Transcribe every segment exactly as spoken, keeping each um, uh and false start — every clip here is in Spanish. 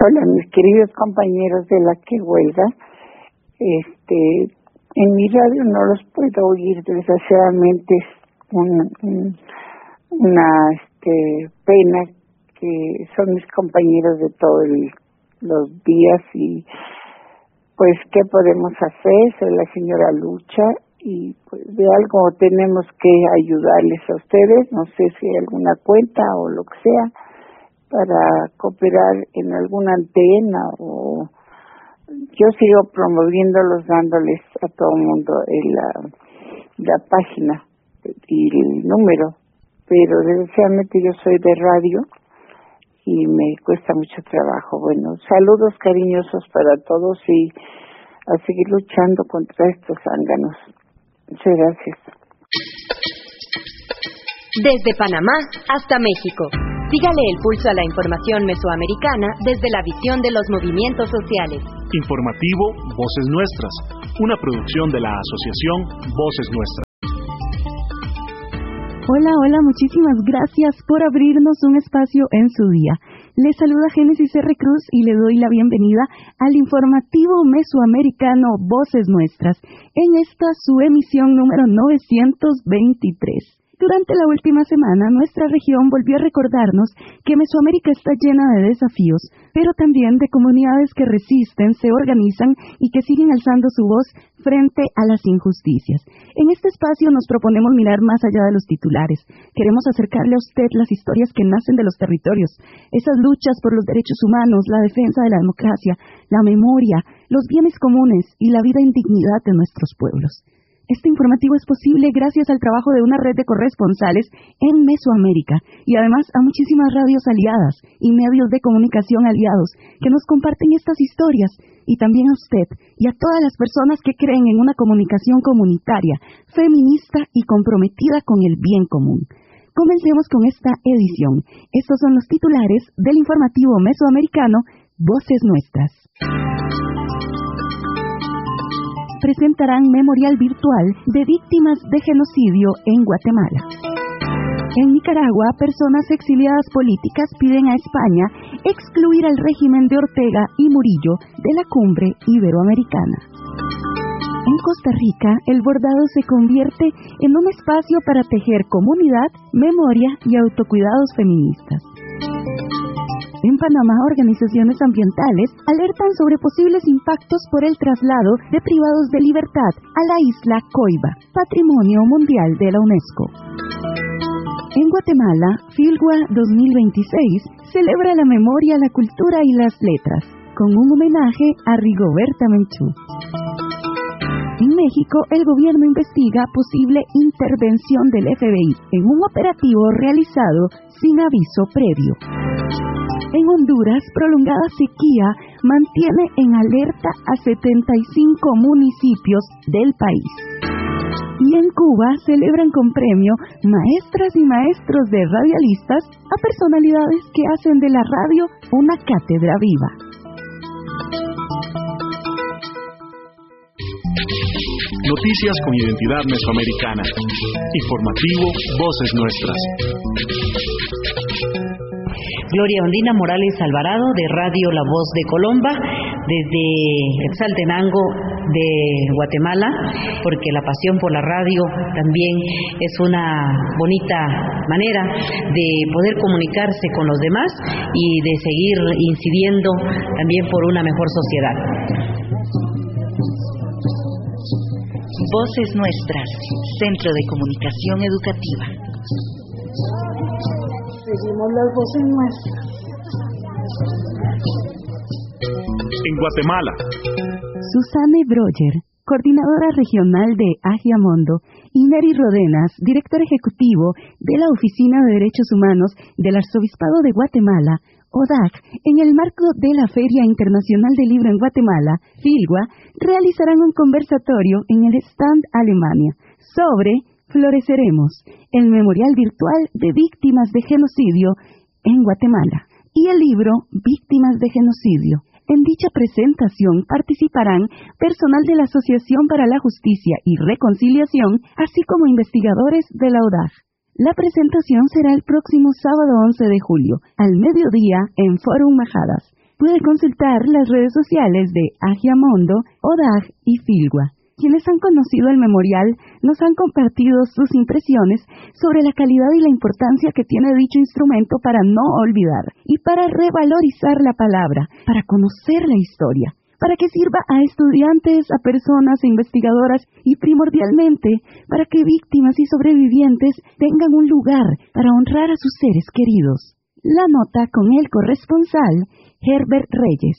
Hola, mis queridos compañeros de la que huelga. Este, en mi radio no los puedo oír, desgraciadamente es un, un, una este, pena, que son mis compañeros de todos los días y pues qué podemos hacer. Soy la señora Lucha y pues de algo tenemos que ayudarles a ustedes, no sé si hay alguna cuenta o lo que sea para cooperar en alguna antena, o yo sigo promoviéndolos, dándoles a todo el mundo el, la, la página y el número, pero desgraciadamente yo soy de radio y me cuesta mucho trabajo. Bueno, saludos cariñosos para todos y a seguir luchando contra estos zánganos. Muchas gracias. Desde Panamá hasta México. Sígale el pulso a la información mesoamericana desde la visión de los movimientos sociales. Informativo Voces Nuestras, una producción de la Asociación Voces Nuestras. Hola, hola, muchísimas gracias por abrirnos un espacio en su día. Les saluda Génesis R. Cruz y le doy la bienvenida al informativo mesoamericano Voces Nuestras, en esta su emisión número novecientos veintitrés. Durante la última semana, nuestra región volvió a recordarnos que Mesoamérica está llena de desafíos, pero también de comunidades que resisten, se organizan y que siguen alzando su voz frente a las injusticias. En este espacio nos proponemos mirar más allá de los titulares. Queremos acercarle a usted las historias que nacen de los territorios, esas luchas por los derechos humanos, la defensa de la democracia, la memoria, los bienes comunes y la vida en dignidad de nuestros pueblos. Este informativo es posible gracias al trabajo de una red de corresponsales en Mesoamérica y además a muchísimas radios aliadas y medios de comunicación aliados que nos comparten estas historias, y también a usted y a todas las personas que creen en una comunicación comunitaria, feminista y comprometida con el bien común. Comencemos con esta edición. Estos son los titulares del informativo mesoamericano Voces Nuestras. Presentarán memorial virtual de víctimas de genocidio en Guatemala. En Nicaragua, personas exiliadas políticas piden a España excluir al régimen de Ortega y Murillo de la cumbre iberoamericana. En Costa Rica, el bordado se convierte en un espacio para tejer comunidad, memoria y autocuidados feministas. En Panamá, organizaciones ambientales alertan sobre posibles impactos por el traslado de privados de libertad a la isla Coiba, Patrimonio Mundial de la UNESCO. En Guatemala, Filgua dos mil veintiséis celebra la memoria, la cultura y las letras, con un homenaje a Rigoberta Menchú. En México, el gobierno investiga posible intervención del F B I en un operativo realizado sin aviso previo. En Honduras, prolongada sequía mantiene en alerta a setenta y cinco municipios del país. Y en Cuba celebran con premio maestras y maestros de radialistas a personalidades que hacen de la radio una cátedra viva. Noticias con identidad mesoamericana. Informativo Voces Nuestras. Gloria Ondina Morales Alvarado, de Radio La Voz de Colomba, desde Exaltenango de Guatemala, porque la pasión por la radio también es una bonita manera de poder comunicarse con los demás y de seguir incidiendo también por una mejor sociedad. Voces Nuestras, Centro de Comunicación Educativa. Seguimos las voces nuestras. En Guatemala, Susane Broyer, coordinadora regional de Agiamondo, y Neri Rodenas, director ejecutivo de la Oficina de Derechos Humanos del Arzobispado de Guatemala, O D A C, en el marco de la Feria Internacional del Libro en Guatemala, Filgua, realizarán un conversatorio en el stand Alemania sobre Floreceremos, el memorial virtual de víctimas de genocidio en Guatemala, y el libro Víctimas de Genocidio. En dicha presentación participarán personal de la Asociación para la Justicia y Reconciliación, así como investigadores de la O D A C. La presentación será el próximo sábado once de julio, al mediodía, en Fórum Majadas. puede consultar las redes sociales de Agiamondo, O D A G y Filgua. Quienes han conocido el memorial nos han compartido sus impresiones sobre la calidad y la importancia que tiene dicho instrumento para no olvidar y para revalorizar la palabra, para conocer la historia, para que sirva a estudiantes, a personas, a investigadoras y primordialmente para que víctimas y sobrevivientes tengan un lugar para honrar a sus seres queridos. La nota con el corresponsal Herbert Reyes.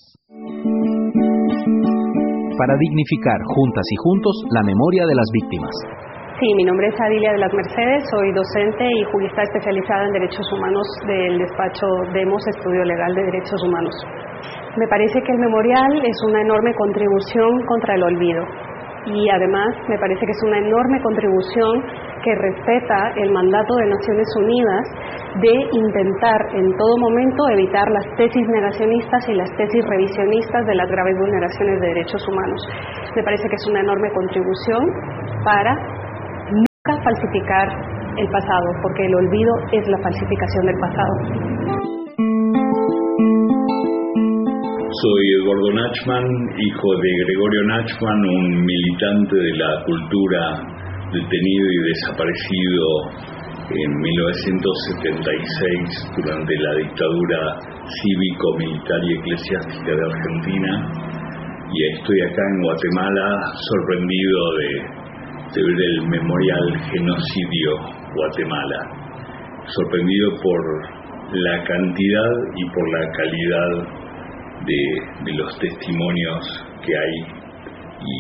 Para dignificar juntas y juntos la memoria de las víctimas. Sí, mi nombre es Adilia de las Mercedes, soy docente y jurista especializada en Derechos Humanos del despacho Demos, Estudio Legal de Derechos Humanos. Me parece que el memorial es una enorme contribución contra el olvido y además me parece que es una enorme contribución que respeta el mandato de Naciones Unidas de intentar en todo momento evitar las tesis negacionistas y las tesis revisionistas de las graves vulneraciones de derechos humanos. Me parece que es una enorme contribución para nunca falsificar el pasado, porque el olvido es la falsificación del pasado. Soy Eduardo Nachman, hijo de Gregorio Nachman, un militante de la cultura, detenido y desaparecido en mil novecientos setenta y seis durante la dictadura cívico-militar y eclesiástica de Argentina, y estoy acá en Guatemala sorprendido de, de ver el memorial Genocidio Guatemala, sorprendido por la cantidad y por la calidad De, de los testimonios que hay, y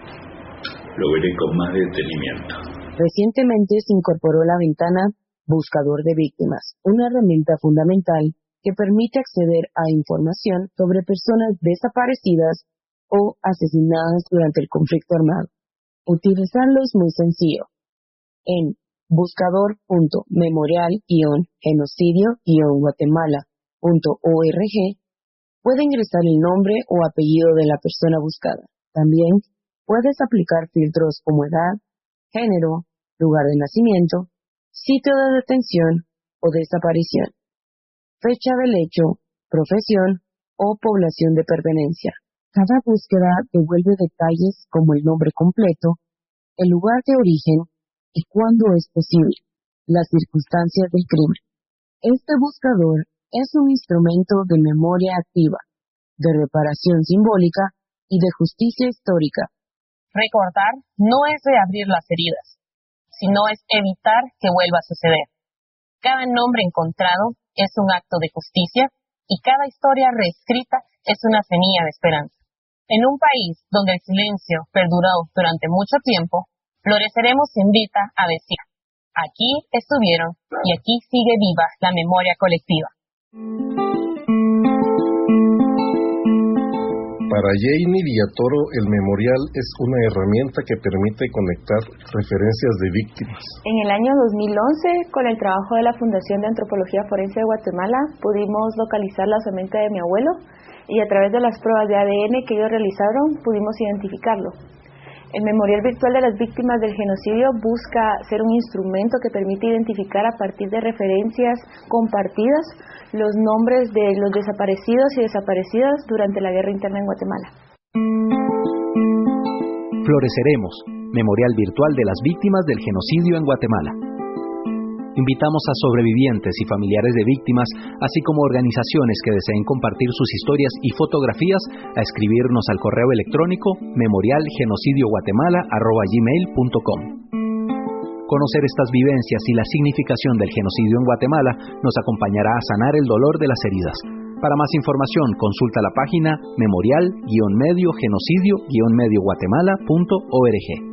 lo veré con más detenimiento. Recientemente se incorporó la ventana Buscador de Víctimas, una herramienta fundamental que permite acceder a información sobre personas desaparecidas o asesinadas durante el conflicto armado. Utilizarlo es muy sencillo. En buscador punto memorial guion genocidio guion guatemala punto org puede ingresar el nombre o apellido de la persona buscada. También puedes aplicar filtros como edad, género, lugar de nacimiento, sitio de detención o desaparición, fecha del hecho, profesión o población de pertenencia. Cada búsqueda devuelve detalles como el nombre completo, el lugar de origen y cuándo es posible, las circunstancias del crimen. Este buscador es un instrumento de memoria activa, de reparación simbólica y de justicia histórica. Recordar no es reabrir las heridas, sino es evitar que vuelva a suceder. Cada nombre encontrado es un acto de justicia y cada historia reescrita es una semilla de esperanza. En un país donde el silencio perduró durante mucho tiempo, Floreceremos invita a decir: aquí estuvieron y aquí sigue viva la memoria colectiva. Para Janie Villatoro, el memorial es una herramienta que permite conectar referencias de víctimas. En el año dos mil once, con el trabajo de la Fundación de Antropología Forense de Guatemala, pudimos localizar la osamenta de mi abuelo y a través de las pruebas de A D N que ellos realizaron, pudimos identificarlo. El Memorial Virtual de las Víctimas del Genocidio busca ser un instrumento que permite identificar a partir de referencias compartidas los nombres de los desaparecidos y desaparecidas durante la guerra interna en Guatemala. Floreceremos, Memorial Virtual de las Víctimas del Genocidio en Guatemala. Invitamos a sobrevivientes y familiares de víctimas, así como organizaciones que deseen compartir sus historias y fotografías, a escribirnos al correo electrónico memorial genocidio guatemala arroba gmail punto com. Conocer estas vivencias y la significación del genocidio en Guatemala nos acompañará a sanar el dolor de las heridas. Para más información, consulta la página memorial-medio genocidio-medio guatemala punto org.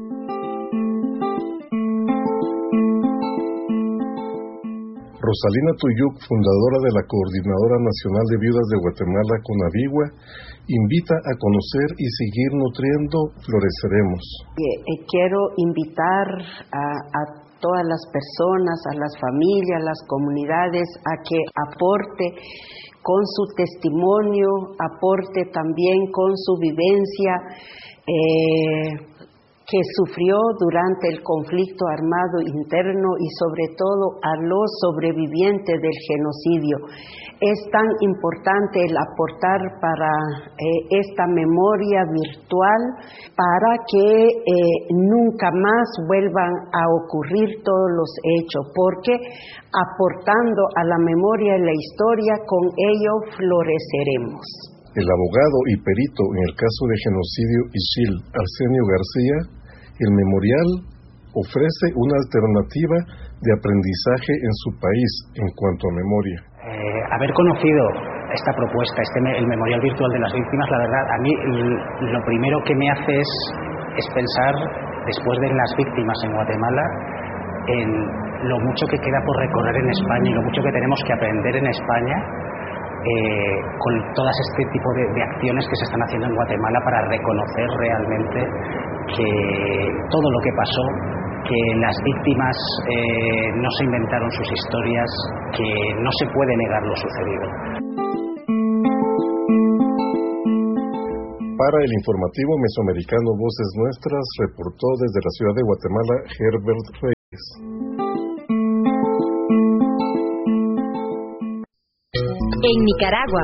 Rosalina Tuyuk, fundadora de la Coordinadora Nacional de Viudas de Guatemala, CONAVIGUA, invita a conocer y seguir nutriendo Floreceremos. Eh, quiero invitar a, a todas las personas, a las familias, a las comunidades, a que aporte con su testimonio, aporte también con su vivencia, eh, que sufrió durante el conflicto armado interno y sobre todo a los sobrevivientes del genocidio. Es tan importante el aportar para eh, esta memoria virtual para que eh, nunca más vuelvan a ocurrir todos los hechos, porque aportando a la memoria y la historia, con ello floreceremos. El abogado y perito en el caso de genocidio Ixil, Arsenio García, el memorial ofrece una alternativa de aprendizaje en su país en cuanto a memoria. Eh, haber conocido esta propuesta, este el memorial virtual de las víctimas, la verdad, a mí lo primero que me hace es, es pensar, después de las víctimas en Guatemala, en lo mucho que queda por recorrer en España y lo mucho que tenemos que aprender en España eh, con todas este tipo de, de acciones que se están haciendo en Guatemala para reconocer realmente que todo lo que pasó, que las víctimas eh, no se inventaron sus historias, que no se puede negar lo sucedido. Para el informativo mesoamericano Voces Nuestras, reportó desde la ciudad de Guatemala Herbert Reyes. En Nicaragua.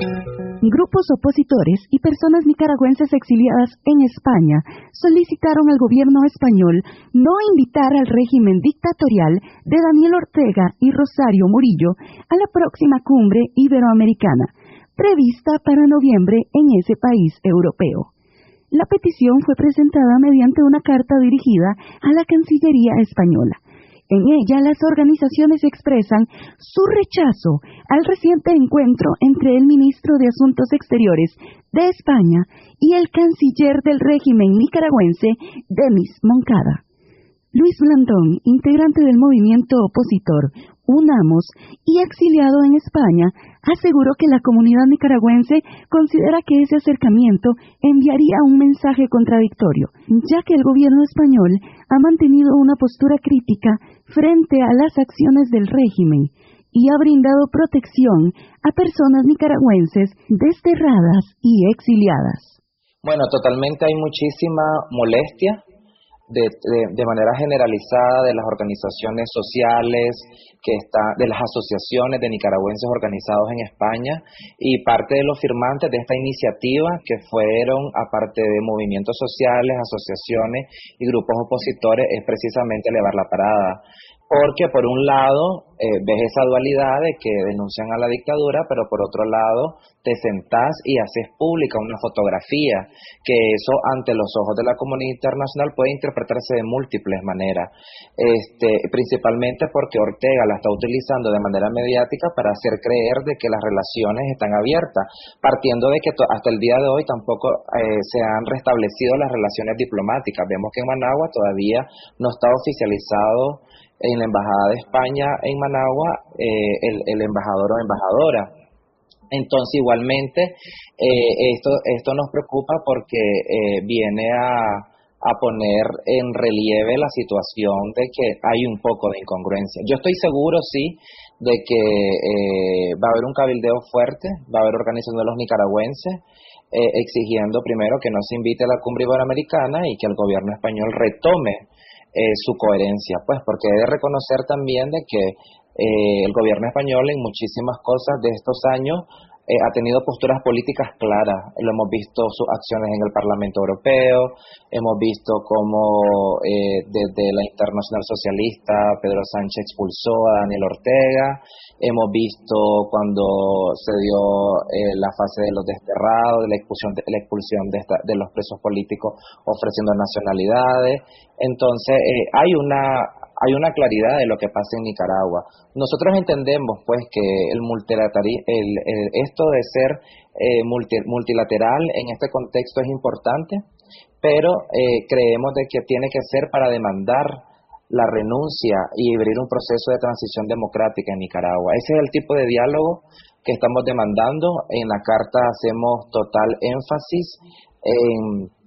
Grupos opositores y personas nicaragüenses exiliadas en España solicitaron al gobierno español no invitar al régimen dictatorial de Daniel Ortega y Rosario Murillo a la próxima cumbre iberoamericana, prevista para noviembre en ese país europeo. La petición fue presentada mediante una carta dirigida a la Cancillería española. En ella, las organizaciones expresan su rechazo al reciente encuentro entre el ministro de Asuntos Exteriores de España y el canciller del régimen nicaragüense, Denis Moncada. Luis Blandón, integrante del movimiento opositor Unamos y exiliado en España, aseguró que la comunidad nicaragüense considera que ese acercamiento enviaría un mensaje contradictorio, ya que el gobierno español ha mantenido una postura crítica frente a las acciones del régimen y ha brindado protección a personas nicaragüenses desterradas y exiliadas. Bueno, totalmente hay muchísima molestia De, de, de manera generalizada de las organizaciones sociales, que está, de las asociaciones de nicaragüenses organizados en España, y parte de los firmantes de esta iniciativa, que fueron, aparte de movimientos sociales, asociaciones y grupos opositores, es precisamente elevar la parada. Porque por un lado eh, ves esa dualidad de que denuncian a la dictadura, pero por otro lado te sentás y haces pública una fotografía, que eso ante los ojos de la comunidad internacional puede interpretarse de múltiples maneras, este, principalmente porque Ortega la está utilizando de manera mediática para hacer creer de que las relaciones están abiertas, partiendo de que to- hasta el día de hoy tampoco eh, se han restablecido las relaciones diplomáticas. Vemos que en Managua todavía no está oficializado en la Embajada de España en Managua eh, el, el embajador o embajadora. Entonces, igualmente, eh, esto, esto nos preocupa porque eh, viene a, a poner en relieve la situación de que hay un poco de incongruencia. Yo estoy seguro, sí, de que eh, va a haber un cabildeo fuerte, va a haber organización de los nicaragüenses, eh, exigiendo primero que no se invite a la cumbre iberoamericana y que el gobierno español retome Eh, su coherencia, pues porque debe reconocer también de que eh, el gobierno español en muchísimas cosas de estos años eh, ha tenido posturas políticas claras. Lo hemos visto sus acciones en el Parlamento Europeo, hemos visto cómo eh, desde la Internacional Socialista Pedro Sánchez expulsó a Daniel Ortega, hemos visto cuando se dio eh, la fase de los desterrados, de la expulsión de, la expulsión de, esta, de los presos políticos ofreciendo nacionalidades. Entonces eh, hay una hay una claridad de lo que pasa en Nicaragua. Nosotros entendemos pues que el multilateralismo, el, el, esto de ser eh, multi, multilateral en este contexto es importante, pero eh, creemos de que tiene que ser para demandar la renuncia y abrir un proceso de transición democrática en Nicaragua. Ese es el tipo de diálogo que estamos demandando. En la carta hacemos total énfasis en,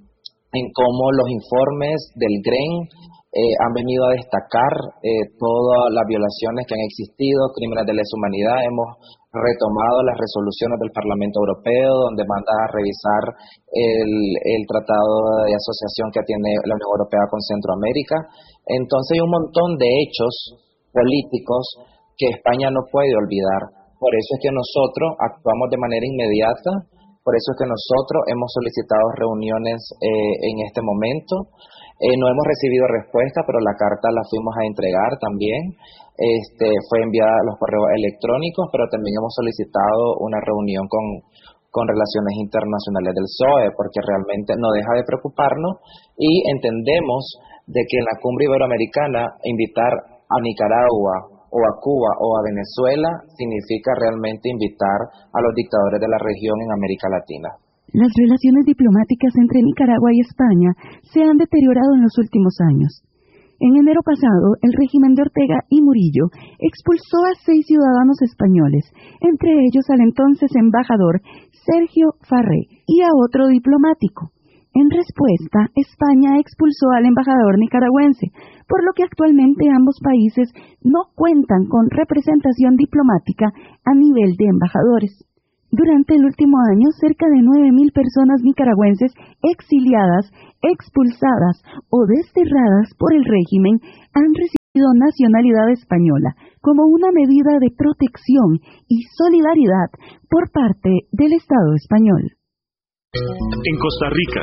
en cómo los informes del G R E N Eh, han venido a destacar eh, todas las violaciones que han existido, crímenes de lesa humanidad. Hemos retomado las resoluciones del Parlamento Europeo, donde manda a revisar el, el tratado de asociación que tiene la Unión Europea con Centroamérica. Entonces hay un montón de hechos políticos que España no puede olvidar. Por eso es que nosotros actuamos de manera inmediata, por eso es que nosotros hemos solicitado reuniones eh, en este momento. Eh, no hemos recibido respuesta, pero la carta la fuimos a entregar también. Este, fue enviada a los correos electrónicos, pero también hemos solicitado una reunión con, con Relaciones Internacionales del P S O E, porque realmente no deja de preocuparnos y entendemos de que en la cumbre iberoamericana invitar a Nicaragua o a Cuba o a Venezuela significa realmente invitar a los dictadores de la región en América Latina. Las relaciones diplomáticas entre Nicaragua y España se han deteriorado en los últimos años. En enero pasado, el régimen de Ortega y Murillo expulsó a seis ciudadanos españoles, entre ellos al entonces embajador Sergio Farré y a otro diplomático. En respuesta, España expulsó al embajador nicaragüense, por lo que actualmente ambos países no cuentan con representación diplomática a nivel de embajadores. Durante el último año, cerca de nueve mil personas nicaragüenses exiliadas, expulsadas o desterradas por el régimen han recibido nacionalidad española como una medida de protección y solidaridad por parte del Estado español. En Costa Rica.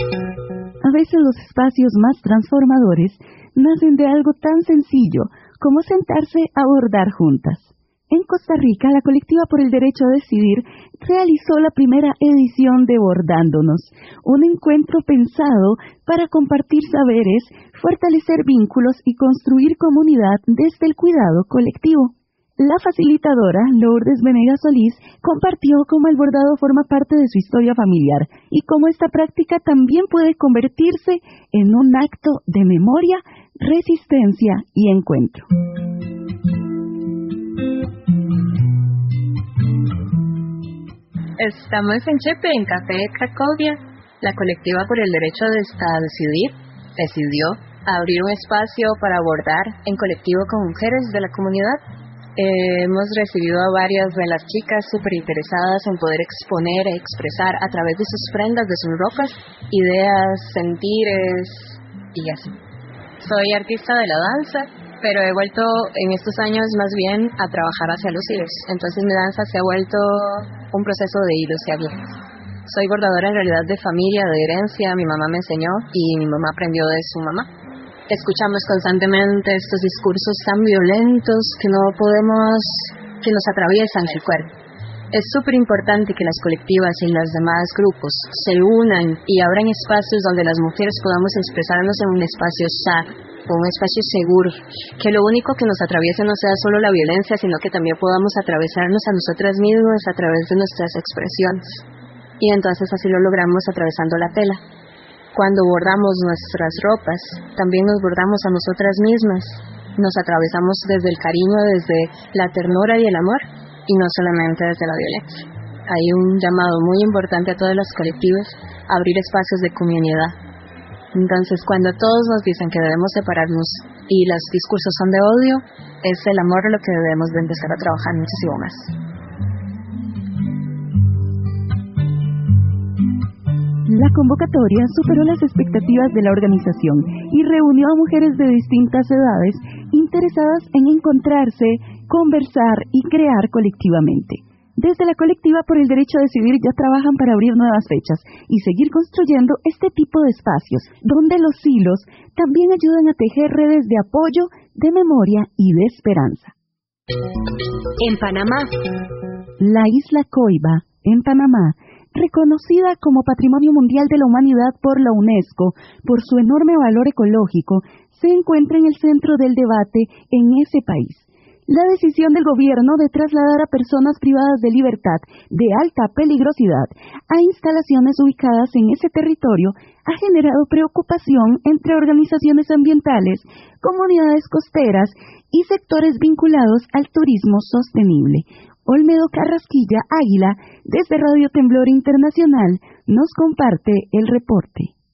A veces los espacios más transformadores nacen de algo tan sencillo como sentarse a bordar juntas. En Costa Rica, la Colectiva por el Derecho a Decidir realizó la primera edición de Bordándonos, un encuentro pensado para compartir saberes, fortalecer vínculos y construir comunidad desde el cuidado colectivo. La facilitadora, Lourdes Venegas Solís, compartió cómo el bordado forma parte de su historia familiar y cómo esta práctica también puede convertirse en un acto de memoria, resistencia y encuentro. Estamos en Chepe, en Café Cracovia. La Colectiva por el Derecho a Decidir decidió abrir un espacio para bordar en colectivo con mujeres de la comunidad. Eh, hemos recibido a varias de las chicas súper interesadas en poder exponer e expresar a través de sus prendas, de sus ropas, ideas, sentires y así. Soy artista de la danza, pero he vuelto en estos años más bien a trabajar hacia los hilos. Entonces mi danza se ha vuelto un proceso de hilos y agujas. Soy bordadora en realidad de familia, de herencia. Mi mamá me enseñó y mi mamá aprendió de su mamá. Escuchamos constantemente estos discursos tan violentos que no podemos, que nos atraviesan el cuerpo. Es súper importante que las colectivas y los demás grupos se unan y abran espacios donde las mujeres podamos expresarnos en un espacio sano, un espacio seguro, que lo único que nos atraviese no sea solo la violencia, sino que también podamos atravesarnos a nosotras mismas a través de nuestras expresiones. Y entonces así lo logramos atravesando la tela. Cuando bordamos nuestras ropas, también nos bordamos a nosotras mismas. Nos atravesamos desde el cariño, desde la ternura y el amor, y no solamente desde la violencia. Hay un llamado muy importante a todas las colectivas a abrir espacios de comunidad. Entonces, cuando todos nos dicen que debemos separarnos y los discursos son de odio, es el amor lo que debemos de empezar a trabajar muchísimo más. La convocatoria superó las expectativas de la organización y reunió a mujeres de distintas edades interesadas en encontrarse, conversar y crear colectivamente. Desde la Colectiva por el Derecho a Decidir ya trabajan para abrir nuevas fechas y seguir construyendo este tipo de espacios, donde los hilos también ayudan a tejer redes de apoyo, de memoria y de esperanza. En Panamá. La isla Coiba, en Panamá, reconocida como Patrimonio Mundial de la Humanidad por la UNESCO por su enorme valor ecológico, se encuentra en el centro del debate en ese país. La decisión del gobierno de trasladar a personas privadas de libertad de alta peligrosidad a instalaciones ubicadas en ese territorio ha generado preocupación entre organizaciones ambientales, comunidades costeras y sectores vinculados al turismo sostenible. Olmedo Carrasquilla Águila, desde Radio Temblor Internacional, nos comparte el reporte.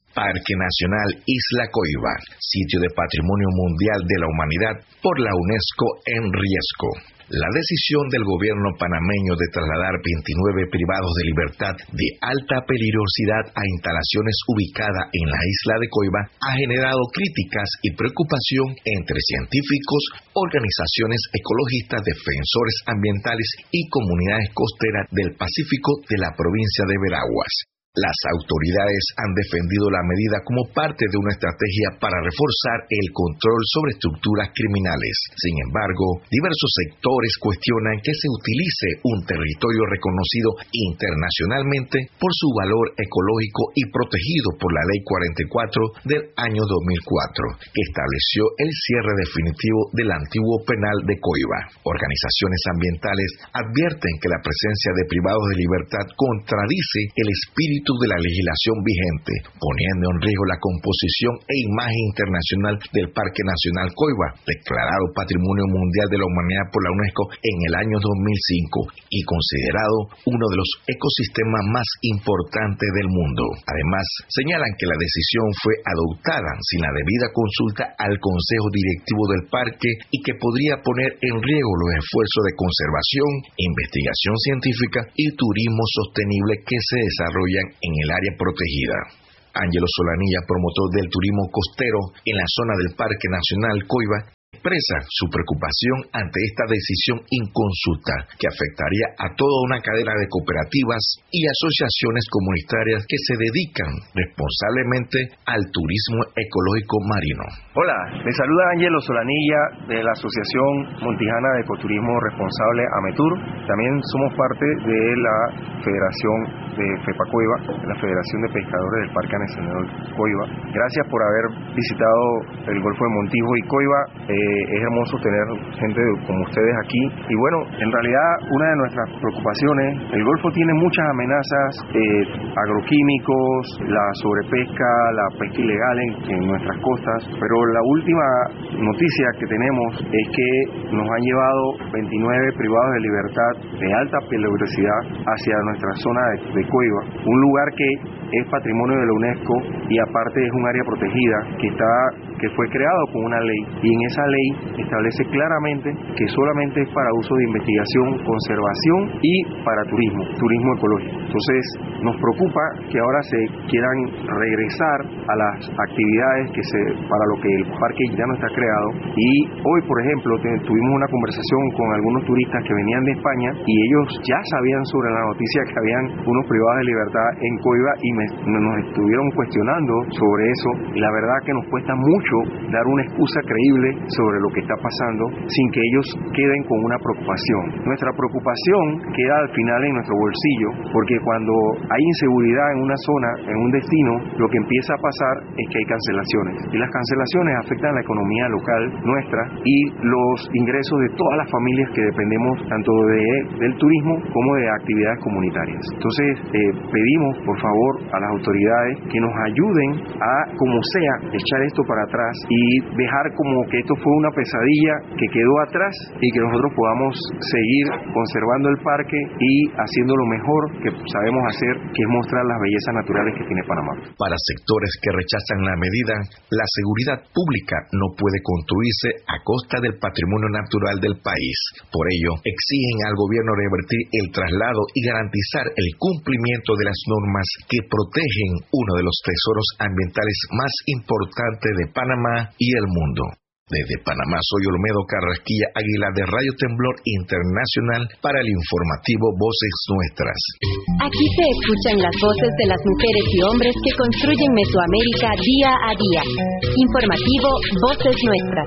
Parque Nacional Isla Coiba, sitio de Patrimonio Mundial de la Humanidad por la UNESCO en riesgo. La decisión del gobierno panameño de trasladar veintinueve privados de libertad de alta peligrosidad a instalaciones ubicadas en la isla de Coiba ha generado críticas y preocupación entre científicos, organizaciones ecologistas, defensores ambientales y comunidades costeras del Pacífico de la provincia de Veraguas. Las autoridades han defendido la medida como parte de una estrategia para reforzar el control sobre estructuras criminales. Sin embargo, diversos sectores cuestionan que se utilice un territorio reconocido internacionalmente por su valor ecológico y protegido por la Ley cuarenta y cuatro del año dos mil cuatro, que estableció el cierre definitivo del antiguo penal de Coiba. Organizaciones ambientales advierten que la presencia de privados de libertad contradice el espíritu de la legislación vigente, poniendo en riesgo la composición e imagen internacional del Parque Nacional Coiba, declarado Patrimonio Mundial de la Humanidad por la UNESCO en el año dos mil cinco y considerado uno de los ecosistemas más importantes del mundo. Además, señalan que la decisión fue adoptada sin la debida consulta al Consejo Directivo del Parque y que podría poner en riesgo los esfuerzos de conservación, investigación científica y turismo sostenible que se desarrollan en el área protegida. Ángelo Solanilla, promotor del turismo costero en la zona del Parque Nacional Coiba, expresa su preocupación ante esta decisión inconsulta que afectaría a toda una cadena de cooperativas y asociaciones comunitarias que se dedican responsablemente al turismo ecológico marino. Hola, les saluda Ángelo Solanilla de la Asociación Montijana de Ecoturismo Responsable AMETUR. También somos parte de la Federación de FEPACOIBA, la Federación de Pescadores del Parque Nacional Coiba. Gracias por haber visitado el Golfo de Montijo y Coiba. Eh, es hermoso tener gente como ustedes aquí. Y bueno, en realidad una de nuestras preocupaciones, el Golfo tiene muchas amenazas, eh, agroquímicos, la sobrepesca, la pesca ilegal en, en nuestras costas, pero la última noticia que tenemos es que nos han llevado veintinueve privados de libertad de alta peligrosidad hacia nuestra zona de, de Coiba, un lugar que es patrimonio de la UNESCO y aparte es un área protegida que está que fue creado con una ley, y en esa ley establece claramente que solamente es para uso de investigación, conservación y para turismo, turismo ecológico. Entonces nos preocupa que ahora se quieran regresar a las actividades que se para lo que el parque ya no está creado. Y hoy, por ejemplo, tuvimos una conversación con algunos turistas que venían de España y ellos ya sabían sobre la noticia que habían unos privados de libertad en Coiba y me, nos estuvieron cuestionando sobre eso, y la verdad que nos cuesta mucho dar una excusa creíble sobre lo que está pasando sin que ellos queden con una preocupación. Nuestra preocupación queda al final en nuestro bolsillo, porque cuando hay inseguridad en una zona, en un destino, lo que empieza a pasar es que hay cancelaciones, y las cancelaciones afectan la economía local nuestra y los ingresos de todas las familias que dependemos tanto de, del turismo como de actividades comunitarias. Entonces eh, pedimos por favor a las autoridades que nos ayuden a, como sea, echar esto para atrás y dejar como que esto fue una pesadilla que quedó atrás y que nosotros podamos seguir conservando el parque y haciendo lo mejor que sabemos hacer, que es mostrar las bellezas naturales que tiene Panamá. Para sectores que rechazan la medida, la seguridad pública no puede construirse a costa del patrimonio natural del país. Por ello, exigen al gobierno revertir el traslado y garantizar el cumplimiento de las normas que protegen uno de los tesoros ambientales más importantes de Panamá y el mundo. Desde Panamá soy Olmedo Carrasquilla Águila de Radio Temblor Internacional para el informativo Voces Nuestras. Aquí se escuchan las voces de las mujeres y hombres que construyen Mesoamérica día a día. Informativo Voces Nuestras.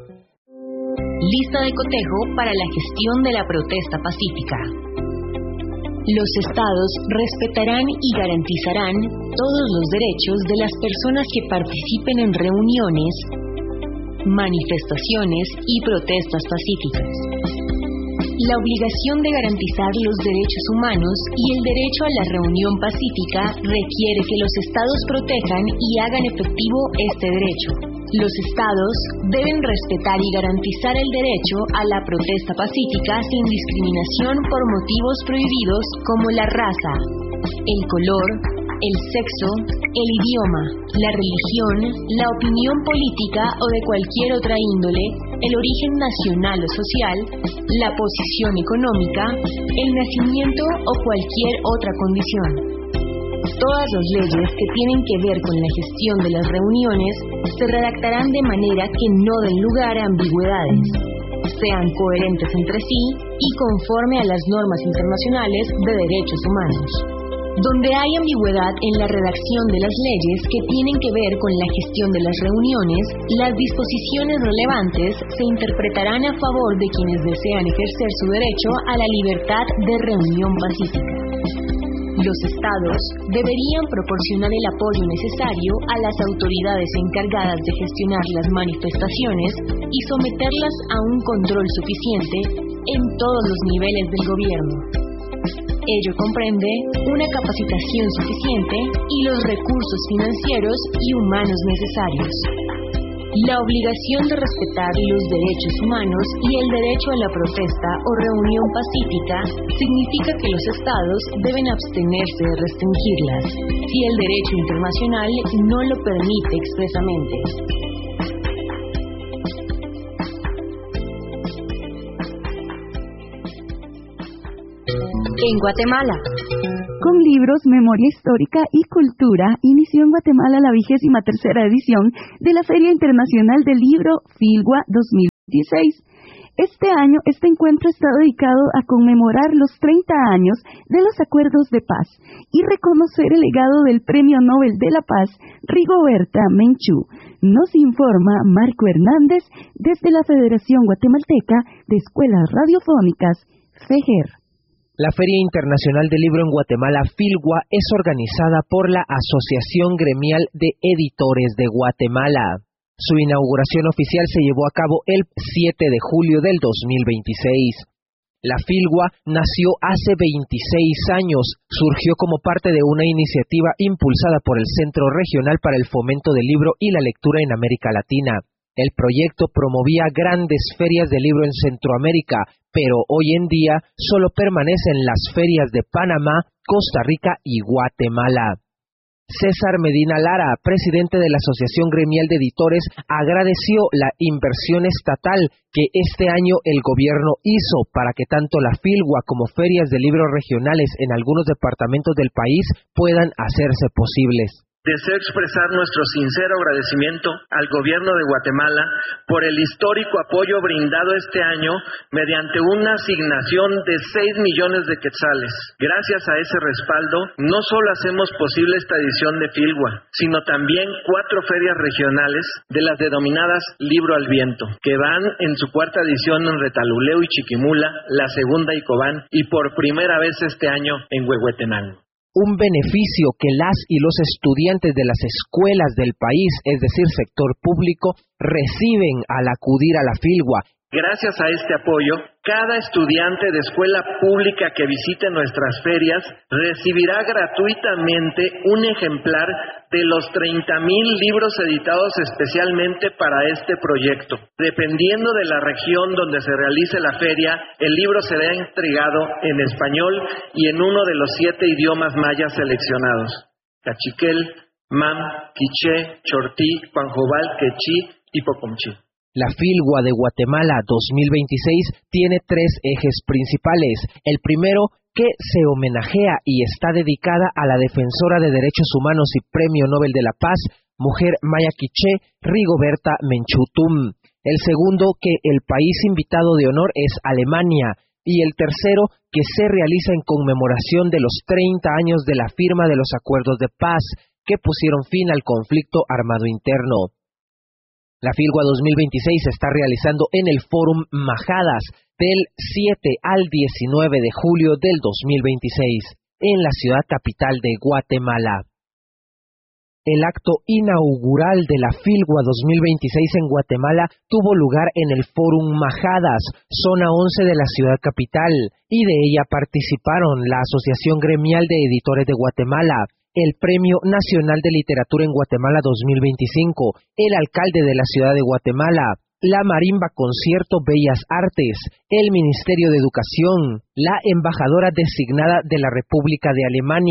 Lista de cotejo para la gestión de la protesta pacífica. Los estados respetarán y garantizarán todos los derechos de las personas que participen en reuniones, manifestaciones y protestas pacíficas. La obligación de garantizar los derechos humanos y el derecho a la reunión pacífica requiere que los estados protejan y hagan efectivo este derecho. Los estados deben respetar y garantizar el derecho a la protesta pacífica sin discriminación por motivos prohibidos como la raza, el color, el sexo, el idioma, la religión, la opinión política o de cualquier otra índole, el origen nacional o social, la posición económica, el nacimiento o cualquier otra condición. Todas las leyes que tienen que ver con la gestión de las reuniones se redactarán de manera que no den lugar a ambigüedades, sean coherentes entre sí y conforme a las normas internacionales de derechos humanos. Donde hay ambigüedad en la redacción de las leyes que tienen que ver con la gestión de las reuniones, las disposiciones relevantes se interpretarán a favor de quienes desean ejercer su derecho a la libertad de reunión pacífica. Los estados deberían proporcionar el apoyo necesario a las autoridades encargadas de gestionar las manifestaciones y someterlas a un control suficiente en todos los niveles del gobierno. Ello comprende una capacitación suficiente y los recursos financieros y humanos necesarios. La obligación de respetar los derechos humanos y el derecho a la protesta o reunión pacífica significa que los estados deben abstenerse de restringirlas, si el derecho internacional no lo permite expresamente. En Guatemala. Con libros, memoria histórica y cultura, inició en Guatemala la vigésima tercera edición de la Feria Internacional del Libro Filgua dos mil dieciséis. Este año, este encuentro está dedicado a conmemorar los treinta años de los acuerdos de paz y reconocer el legado del Premio Nobel de la Paz, Rigoberta Menchú. Nos informa Marco Hernández desde la Federación Guatemalteca de Escuelas Radiofónicas, FEGER. La Feria Internacional del Libro en Guatemala, Filgua, es organizada por la Asociación Gremial de Editores de Guatemala. Su inauguración oficial se llevó a cabo el siete de julio del dos mil veintiséis. La Filgua nació hace veintiséis años, surgió como parte de una iniciativa impulsada por el Centro Regional para el Fomento del Libro y la Lectura en América Latina. El proyecto promovía grandes ferias de libro en Centroamérica, pero hoy en día solo permanecen las ferias de Panamá, Costa Rica y Guatemala. César Medina Lara, presidente de la Asociación Gremial de Editores, agradeció la inversión estatal que este año el gobierno hizo para que tanto la Filgua como ferias de libros regionales en algunos departamentos del país puedan hacerse posibles. Deseo expresar nuestro sincero agradecimiento al gobierno de Guatemala por el histórico apoyo brindado este año mediante una asignación de seis millones de quetzales. Gracias a ese respaldo, no solo hacemos posible esta edición de Filgua, sino también cuatro ferias regionales de las denominadas Libro al Viento, que van en su cuarta edición en Retaluleu y Chiquimula, la segunda Icobán y por primera vez este año en Huehuetenango. Un beneficio que las y los estudiantes de las escuelas del país, es decir, sector público, reciben al acudir a la Filgua. Gracias a este apoyo, cada estudiante de escuela pública que visite nuestras ferias recibirá gratuitamente un ejemplar de los treinta mil libros editados especialmente para este proyecto. Dependiendo de la región donde se realice la feria, el libro será entregado en español y en uno de los siete idiomas mayas seleccionados: cachiquel, mam, quiché, chortí, cuanjobal, quechí y pocomchí. La Filgua de Guatemala dos mil veintiséis tiene tres ejes principales. El primero, que se homenajea y está dedicada a la defensora de derechos humanos y Premio Nobel de la Paz, mujer maya quiché, Rigoberta Menchú Tum. El segundo, que el país invitado de honor es Alemania. Y el tercero, que se realiza en conmemoración de los treinta años de la firma de los acuerdos de paz que pusieron fin al conflicto armado interno. La Filgua dos mil veintiséis se está realizando en el Fórum Majadas del siete al diecinueve de julio del dos mil veintiséis en la ciudad capital de Guatemala. El acto inaugural de la Filgua dos mil veintiséis en Guatemala tuvo lugar en el Fórum Majadas, zona once de la ciudad capital, y de ella participaron la Asociación Gremial de Editores de Guatemala, el Premio Nacional de Literatura en Guatemala dos mil veinticinco, el alcalde de la ciudad de Guatemala, la Marimba Concierto Bellas Artes, el Ministerio de Educación, la embajadora designada de la República de Alemania,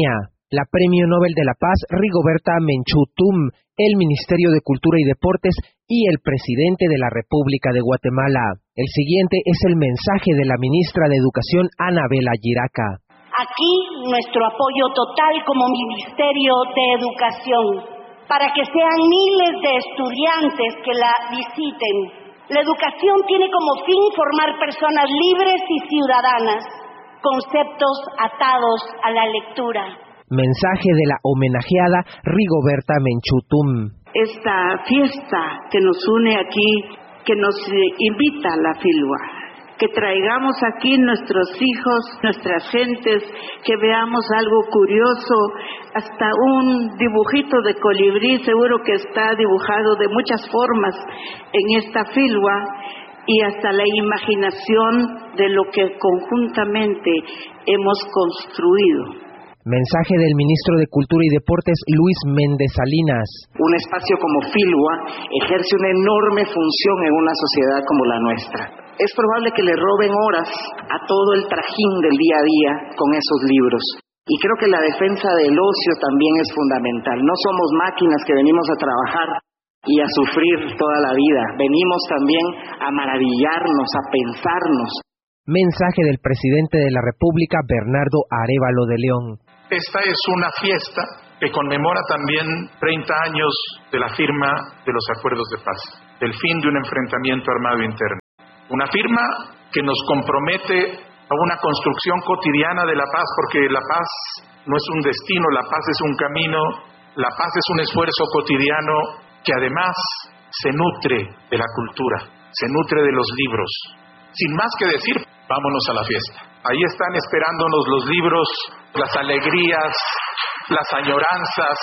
la Premio Nobel de la Paz Rigoberta Menchú Tum, el Ministerio de Cultura y Deportes y el presidente de la República de Guatemala. El siguiente es el mensaje de la ministra de Educación, Anabela Giraca. Aquí nuestro apoyo total como Ministerio de Educación para que sean miles de estudiantes que la visiten. La educación tiene como fin formar personas libres y ciudadanas, conceptos atados a la lectura. Mensaje de la homenajeada Rigoberta Menchú Tum. Esta fiesta que nos une aquí, que nos invita a la Filua, que traigamos aquí nuestros hijos, nuestras gentes, que veamos algo curioso, hasta un dibujito de colibrí, seguro que está dibujado de muchas formas en esta Filua, y hasta la imaginación de lo que conjuntamente hemos construido. Mensaje del ministro de Cultura y Deportes, Luis Méndez Salinas. Un espacio como Filua ejerce una enorme función en una sociedad como la nuestra. Es probable que le roben horas a todo el trajín del día a día con esos libros. Y creo que la defensa del ocio también es fundamental. No somos máquinas que venimos a trabajar y a sufrir toda la vida. Venimos también a maravillarnos, a pensarnos. Mensaje del presidente de la República, Bernardo Arévalo de León. Esta es una fiesta que conmemora también treinta años de la firma de los acuerdos de paz, del fin de un enfrentamiento armado interno. Una firma que nos compromete a una construcción cotidiana de la paz, porque la paz no es un destino, la paz es un camino, la paz es un esfuerzo cotidiano que además se nutre de la cultura, se nutre de los libros. Sin más que decir, vámonos a la fiesta. Ahí están esperándonos los libros, las alegrías, las añoranzas.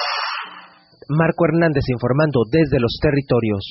Marco Hernández informando desde los territorios.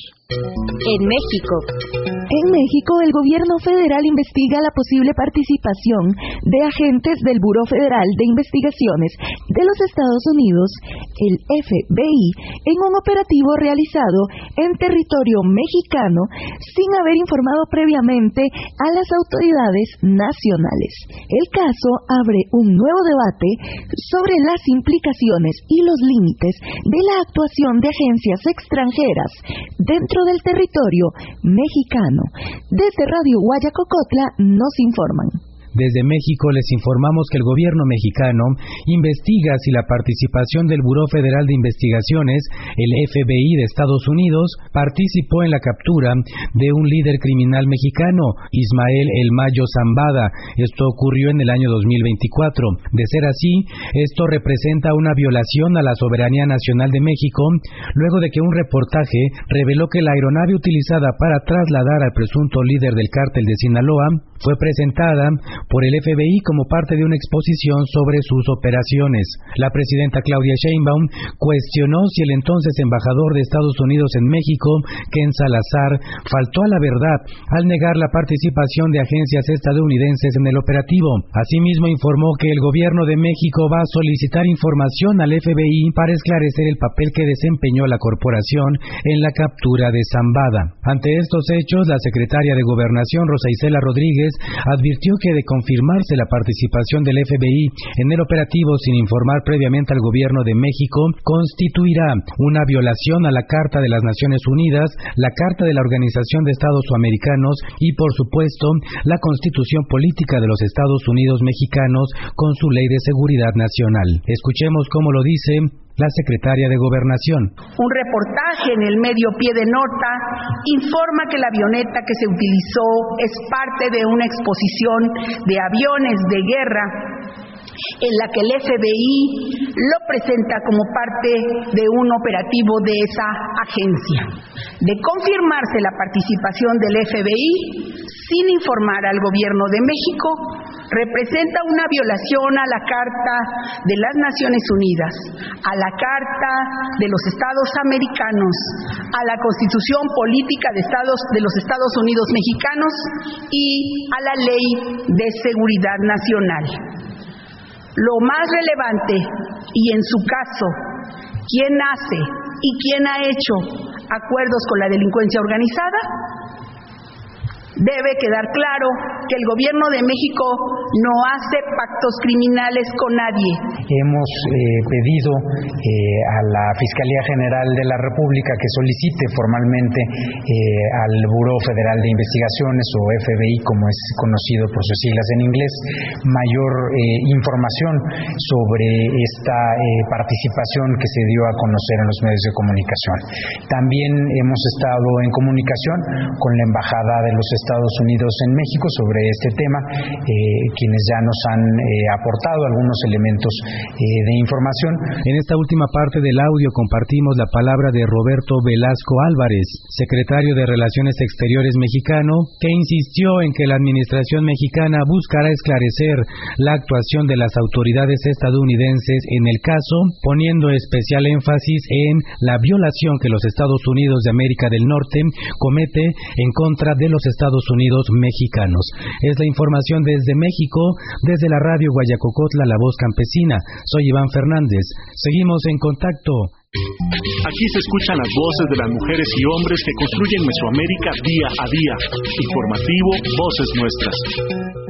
En México. En México, el gobierno federal investiga la posible participación de agentes del Buró Federal de Investigaciones de los Estados Unidos, el F B I, en un operativo realizado en territorio mexicano sin haber informado previamente a las autoridades nacionales. El caso abre un nuevo debate sobre las implicaciones y los límites de la actuación de agencias extranjeras dentro del territorio mexicano. Desde Radio Guayacocotla nos informan. Desde México les informamos que el gobierno mexicano investiga si la participación del Buró Federal de Investigaciones, el F B I de Estados Unidos, participó en la captura de un líder criminal mexicano, Ismael El Mayo Zambada. Esto ocurrió en el año dos mil veinticuatro. De ser así, esto representa una violación a la soberanía nacional de México, luego de que un reportaje reveló que la aeronave utilizada para trasladar al presunto líder del cártel de Sinaloa fue presentada por el F B I como parte de una exposición sobre sus operaciones. La presidenta Claudia Sheinbaum cuestionó si el entonces embajador de Estados Unidos en México, Ken Salazar, faltó a la verdad al negar la participación de agencias estadounidenses en el operativo. Asimismo, informó que el gobierno de México va a solicitar información al F B I para esclarecer el papel que desempeñó la corporación en la captura de Zambada. Ante estos hechos, la secretaria de Gobernación, Rosa Isela Rodríguez, advirtió que de confirmarse la participación del F B I en el operativo sin informar previamente al gobierno de México, constituirá una violación a la Carta de las Naciones Unidas, la Carta de la Organización de Estados Americanos y, por supuesto, la Constitución Política de los Estados Unidos Mexicanos con su Ley de Seguridad Nacional. Escuchemos cómo lo dice la secretaria de Gobernación. Un reportaje en el medio pie de nota informa que la avioneta que se utilizó es parte de una exposición de aviones de guerra en la que el F B I lo presenta como parte de un operativo de esa agencia. De confirmarse la participación del F B I sin informar al gobierno de México, representa una violación a la Carta de las Naciones Unidas, a la Carta de los Estados Americanos, a la Constitución Política de, Estados, de los Estados Unidos Mexicanos y a la Ley de Seguridad Nacional. Lo más relevante, y en su caso, ¿quién hace y quién ha hecho acuerdos con la delincuencia organizada? Debe quedar claro que el gobierno de México no hace pactos criminales con nadie. Hemos eh, pedido eh, a la Fiscalía General de la República que solicite formalmente eh, al Buró Federal de Investigaciones, o F B I como es conocido por sus siglas en inglés, mayor eh, información sobre esta eh, participación que se dio a conocer en los medios de comunicación. También hemos estado en comunicación con la Embajada de los Estados Unidos en México sobre este tema, eh, quienes ya nos han eh, aportado algunos elementos eh, de información. En esta última parte del audio compartimos la palabra de Roberto Velasco Álvarez, secretario de Relaciones Exteriores mexicano, que insistió en que la administración mexicana buscará esclarecer la actuación de las autoridades estadounidenses en el caso, poniendo especial énfasis en la violación que los Estados Unidos de América del Norte comete en contra de los Estados Unidos mexicanos. Es la información desde México, desde la radio Guayacocotla, La Voz Campesina. Soy Iván Fernández. Seguimos en contacto. Aquí se escuchan las voces de las mujeres y hombres que construyen Mesoamérica día a día. Informativo Voces Nuestras.